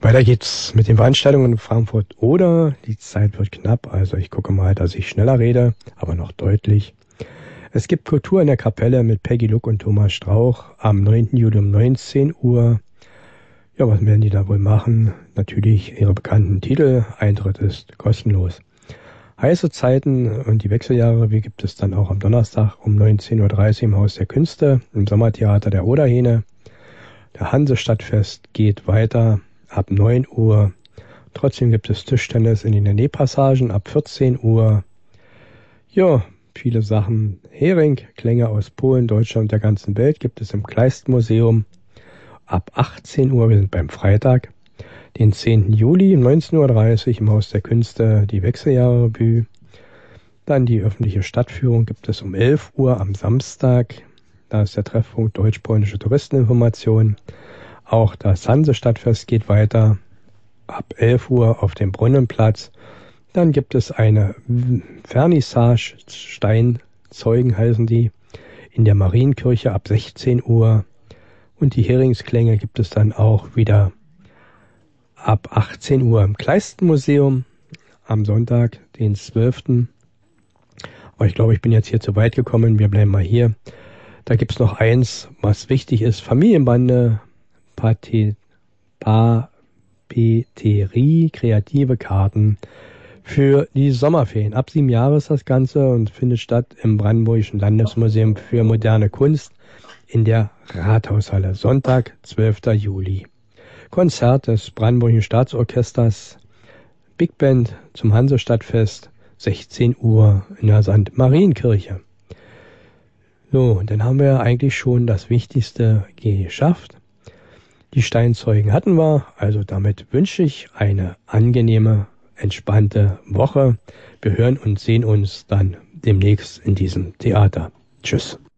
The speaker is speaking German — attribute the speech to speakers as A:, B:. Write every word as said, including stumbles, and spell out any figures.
A: Weiter geht's mit den Veranstaltungen in Frankfurt oder die Zeit wird knapp, also ich gucke mal, dass ich schneller rede, aber noch deutlich. Es gibt Kultur in der Kapelle mit Peggy Luck und Thomas Strauch am neunten Juli um neunzehn Uhr. Ja, was werden die da wohl machen? Natürlich ihre bekannten Titel. Eintritt ist kostenlos. Heiße Zeiten und die Wechseljahre, wie gibt es dann auch am Donnerstag um neunzehn Uhr dreißig im Haus der Künste, im Sommertheater der Oderhähne. Der Hansestadtfest geht weiter ab neun Uhr. Trotzdem gibt es Tischtennis in den Nähpassagen ab vierzehn Uhr. Ja, viele Sachen. Hering-Klänge aus Polen, Deutschland und der ganzen Welt gibt es im Kleist-Museum ab achtzehn Uhr. Wir sind beim Freitag, den zehnten Juli um neunzehn Uhr dreißig im Haus der Künste die Wechseljahre-Revue. Dann die öffentliche Stadtführung gibt es um elf Uhr am Samstag. Da ist der Treffpunkt Deutsch-Polnische Touristeninformation. Auch das Hansestadtfest geht weiter ab elf Uhr auf dem Brunnenplatz. Dann gibt es eine Vernissage, Steinzeugen heißen die, in der Marienkirche ab sechzehn Uhr. Und die Heringsklänge gibt es dann auch wieder ab achtzehn Uhr im Kleisten-Museum am Sonntag, den zwölften Aber ich glaube, ich bin jetzt hier zu weit gekommen. Wir bleiben mal hier. Da gibt es noch eins, was wichtig ist. Familienbande, Pate, Papeterie, kreative Karten für die Sommerferien. Ab sieben Jahre ist das Ganze und findet statt im Brandenburgischen Landesmuseum für moderne Kunst in der Rathaushalle. Sonntag, zwölften Juli. Konzert des Brandenburgischen Staatsorchesters, Big Band zum Hansestadtfest, sechzehn Uhr in der Sankt Marienkirche. So, und dann haben wir eigentlich schon das Wichtigste geschafft. Die Steinzeugen hatten wir, also damit wünsche ich eine angenehme, entspannte Woche. Wir hören und sehen uns dann demnächst in diesem Theater. Tschüss.